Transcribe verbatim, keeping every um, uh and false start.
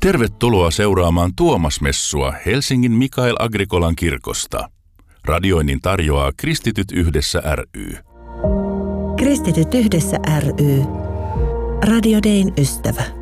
Tervetuloa seuraamaan Tuomasmessua Helsingin Mikael Agrikolan kirkosta. Radioinnin tarjoaa Kristityt yhdessä ry. Kristityt yhdessä ry. Radio Dayn ystävä.